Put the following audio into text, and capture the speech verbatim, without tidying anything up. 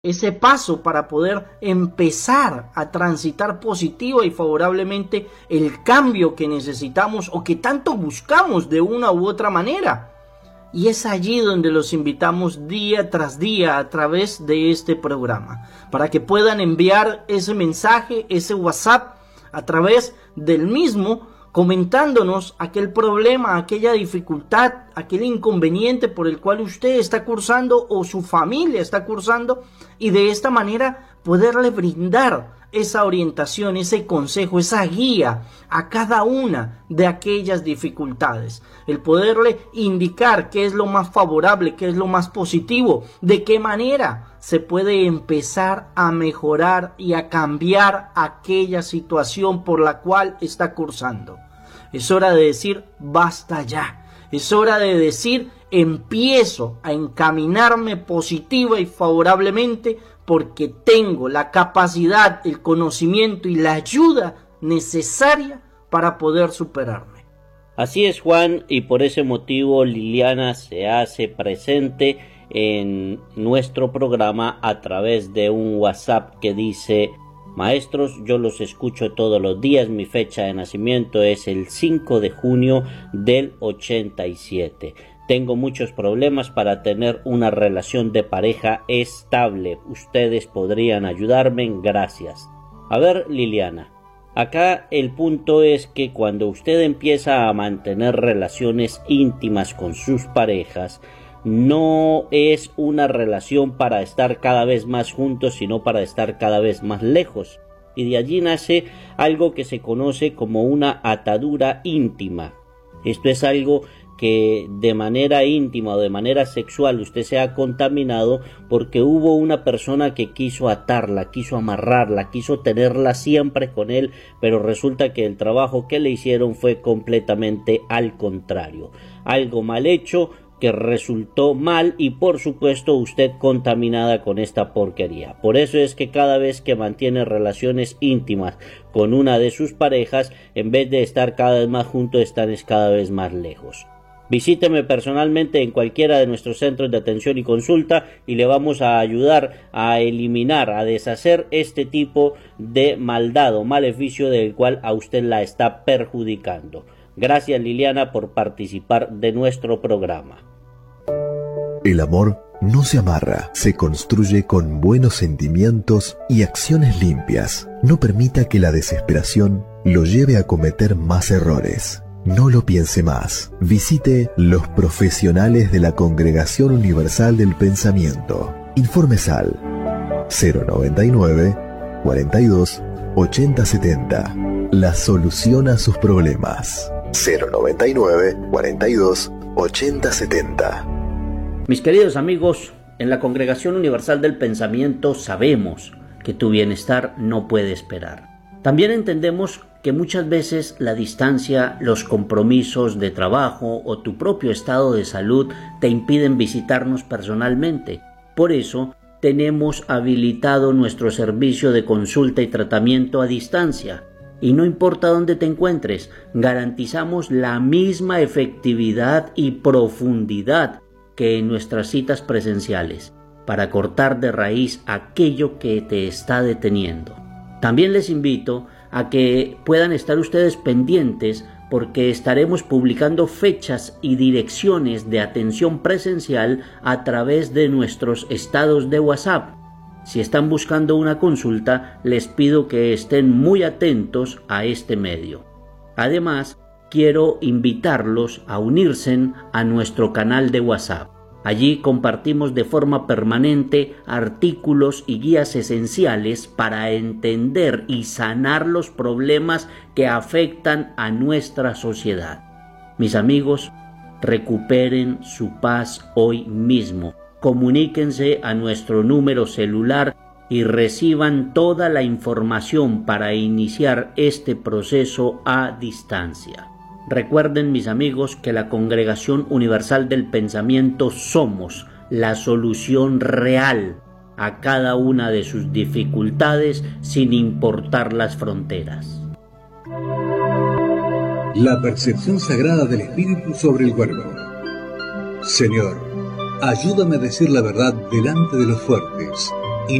ese paso para poder empezar a transitar positiva y favorablemente el cambio que necesitamos o que tanto buscamos de una u otra manera. Y es allí donde los invitamos día tras día a través de este programa, para que puedan enviar ese mensaje, ese WhatsApp, a través del mismo, comentándonos aquel problema, aquella dificultad, aquel inconveniente por el cual usted está cursando o su familia está cursando, y de esta manera poderle brindar esa orientación, ese consejo, esa guía a cada una de aquellas dificultades. El poderle indicar qué es lo más favorable, qué es lo más positivo, de qué manera se puede empezar a mejorar y a cambiar aquella situación por la cual está cursando. Es hora de decir basta ya. Es hora de decir empiezo a encaminarme positiva y favorablemente porque tengo la capacidad, el conocimiento y la ayuda necesaria para poder superarme. Así es, Juan, y por ese motivo Liliana se hace presente en nuestro programa a través de un WhatsApp que dice: maestros, yo los escucho todos los días, mi fecha de nacimiento es el cinco de junio del ochenta y siete. Tengo muchos problemas para tener una relación de pareja estable. Ustedes podrían ayudarme, gracias. A ver, Liliana, acá el punto es que cuando usted empieza a mantener relaciones íntimas con sus parejas, no es una relación para estar cada vez más juntos, sino para estar cada vez más lejos. Y de allí nace algo que se conoce como una atadura íntima. Esto es algo que de manera íntima o de manera sexual usted se ha contaminado porque hubo una persona que quiso atarla, quiso amarrarla, quiso tenerla siempre con él, pero resulta que el trabajo que le hicieron fue completamente al contrario. Algo mal hecho que resultó mal y por supuesto usted contaminada con esta porquería. Por eso es que cada vez que mantiene relaciones íntimas con una de sus parejas, en vez de estar cada vez más juntos, están cada vez más lejos. Visíteme personalmente en cualquiera de nuestros centros de atención y consulta y le vamos a ayudar a eliminar, a deshacer este tipo de maldad o maleficio del cual a usted la está perjudicando. Gracias, Liliana, por participar de nuestro programa. El amor no se amarra, se construye con buenos sentimientos y acciones limpias. No permita que la desesperación lo lleve a cometer más errores. No lo piense más. Visite los profesionales de la Congregación Universal del Pensamiento. Informes al cero noventa y nueve, cuarenta y dos, ochenta setenta. La solución a sus problemas. cero noventa y nueve, cuarenta y dos, ochenta setenta. Mis queridos amigos, en la Congregación Universal del Pensamiento sabemos que tu bienestar no puede esperar. También entendemos que muchas veces la distancia, los compromisos de trabajo o tu propio estado de salud te impiden visitarnos personalmente. Por eso, tenemos habilitado nuestro servicio de consulta y tratamiento a distancia. Y no importa dónde te encuentres, garantizamos la misma efectividad y profundidad que en nuestras citas presenciales, para cortar de raíz aquello que te está deteniendo. También les invito a que puedan estar ustedes pendientes porque estaremos publicando fechas y direcciones de atención presencial a través de nuestros estados de WhatsApp. Si están buscando una consulta, les pido que estén muy atentos a este medio. Además, quiero invitarlos a unirse a nuestro canal de WhatsApp. Allí compartimos de forma permanente artículos y guías esenciales para entender y sanar los problemas que afectan a nuestra sociedad. Mis amigos, recuperen su paz hoy mismo. Comuníquense a nuestro número celular y reciban toda la información para iniciar este proceso a distancia. Recuerden, mis amigos, que la Congregación Universal del Pensamiento somos la solución real a cada una de sus dificultades sin importar las fronteras. La percepción sagrada del espíritu sobre el cuerpo. Señor, ayúdame a decir la verdad delante de los fuertes